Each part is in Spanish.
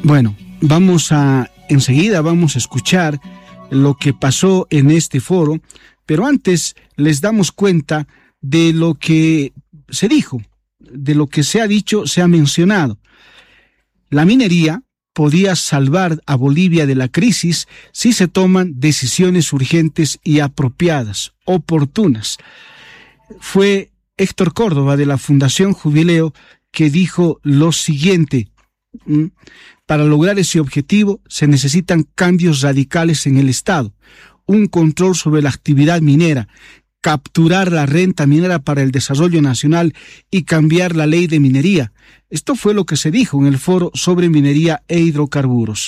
Bueno, enseguida vamos a escuchar lo que pasó en este foro, pero antes les damos cuenta de lo que se dijo, de lo que se ha dicho, se ha mencionado. La minería podría salvar a Bolivia de la crisis si se toman decisiones urgentes y apropiadas, oportunas. Fue Héctor Córdoba de la Fundación Jubileo que dijo lo siguiente: para lograr ese objetivo se necesitan cambios radicales en el Estado, un control sobre la actividad minera, capturar la renta minera para el desarrollo nacional y cambiar la ley de minería. Esto fue lo que se dijo en el foro sobre minería e hidrocarburos.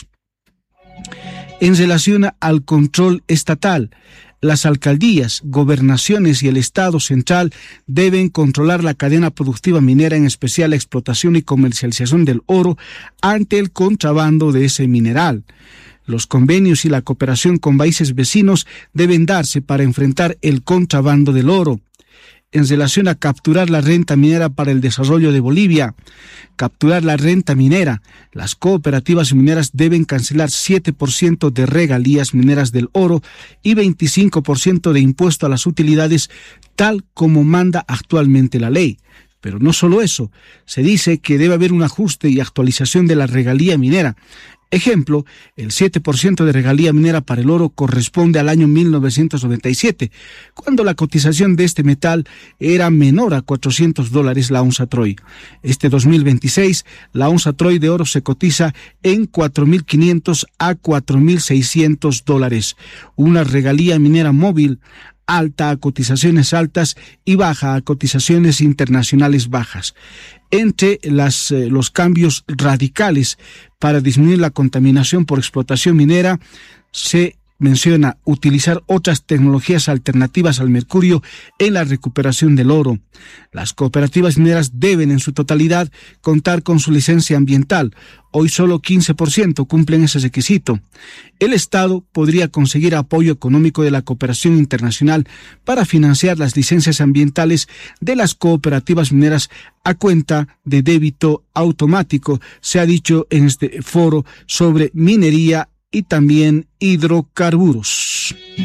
En relación al control estatal, las alcaldías, gobernaciones y el Estado central deben controlar la cadena productiva minera, en especial la explotación y comercialización del oro ante el contrabando de ese mineral. Los convenios y la cooperación con países vecinos deben darse para enfrentar el contrabando del oro. En relación a capturar la renta minera para el desarrollo de Bolivia, capturar la renta minera, las cooperativas mineras deben cancelar 7% de regalías mineras del oro y 25% de impuesto a las utilidades, tal como manda actualmente la ley. Pero no solo eso, se dice que debe haber un ajuste y actualización de la regalía minera. Ejemplo, el 7% de regalía minera para el oro corresponde al año 1997, cuando la cotización de este metal era menor a $400 la onza troy. Este 2026, la onza troy de oro se cotiza en $4.500 a $4.600. Una regalía minera móvil alta a cotizaciones altas y baja a cotizaciones internacionales bajas. Entre los cambios radicales para disminuir la contaminación por explotación minera, se menciona utilizar otras tecnologías alternativas al mercurio en la recuperación del oro. Las cooperativas mineras deben en su totalidad contar con su licencia ambiental. Hoy solo 15% cumplen ese requisito. El Estado podría conseguir apoyo económico de la cooperación internacional para financiar las licencias ambientales de las cooperativas mineras a cuenta de débito automático, se ha dicho en este foro sobre minería y también hidrocarburos.